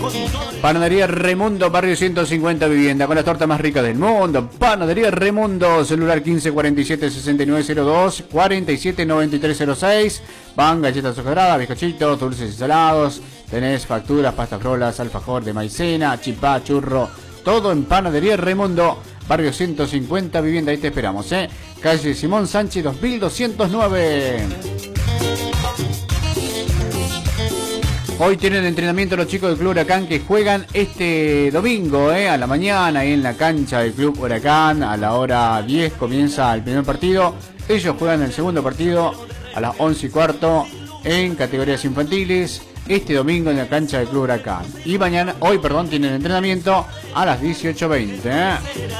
Panadería Remundo, barrio 150 Vivienda, con las tortas más ricas del mundo. Panadería Remundo, celular 15 47 69 02 47 93 06. Van galletas azucaradas, bizcochitos, dulces y salados. Tenés facturas, pastas rolas, alfajor de maicena, chipá, churro. Todo en Panadería Remundo, barrio 150 Vivienda. Ahí te esperamos, Calle Simón Sánchez 2209. Hoy tienen entrenamiento los chicos del Club Huracán que juegan este domingo, a la mañana, ahí en la cancha del Club Huracán. A la hora 10 comienza el primer partido. Ellos juegan el segundo partido a las 11:15 en categorías infantiles. Este domingo en la cancha del Club Huracán. Y hoy tienen entrenamiento a las 18:20.